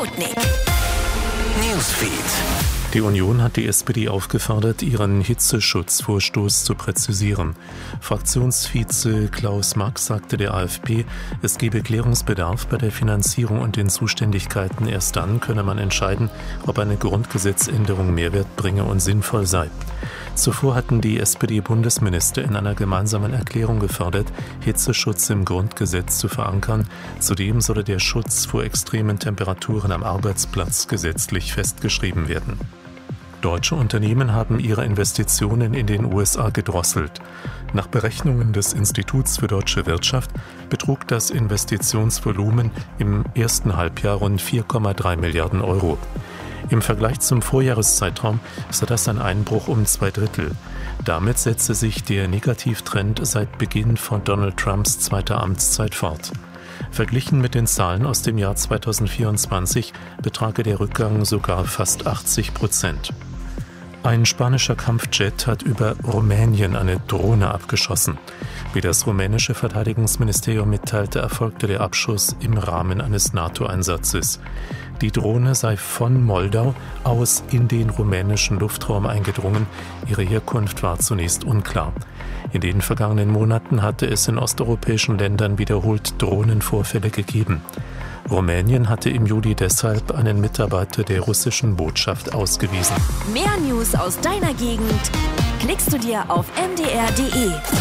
Sputnik Newsfeed. Die Union hat die SPD aufgefordert, ihren Hitzeschutzvorstoß zu präzisieren. Fraktionsvize Klaus Mack sagte der AfP, es gebe Klärungsbedarf bei der Finanzierung und den Zuständigkeiten. Erst dann könne man entscheiden, ob eine Grundgesetzänderung Mehrwert bringe und sinnvoll sei. Zuvor hatten die SPD-Bundesminister in einer gemeinsamen Erklärung gefordert, Hitzeschutz im Grundgesetz zu verankern. Zudem solle der Schutz vor extremen Temperaturen am Arbeitsplatz gesetzlich festgeschrieben werden. Deutsche Unternehmen haben ihre Investitionen in den USA gedrosselt. Nach Berechnungen des Instituts für deutsche Wirtschaft betrug das Investitionsvolumen im ersten Halbjahr rund 4,3 Milliarden Euro. Im Vergleich zum Vorjahreszeitraum sei das ein Einbruch um 2/3. Damit setze sich der Negativtrend seit Beginn von Donald Trumps zweiter Amtszeit fort. Verglichen mit den Zahlen aus dem Jahr 2024 betrage der Rückgang sogar fast 80%. Ein spanischer Kampfjet hat über Rumänien eine Drohne abgeschossen. Wie das rumänische Verteidigungsministerium mitteilte, erfolgte der Abschuss im Rahmen eines NATO-Einsatzes. Die Drohne sei von Moldau aus in den rumänischen Luftraum eingedrungen. Ihre Herkunft war zunächst unklar. In den vergangenen Monaten hatte es in osteuropäischen Ländern wiederholt Drohnenvorfälle gegeben. Rumänien hatte im Juli deshalb einen Mitarbeiter der russischen Botschaft ausgewiesen. Mehr News aus deiner Gegend klickst du dir auf mdr.de.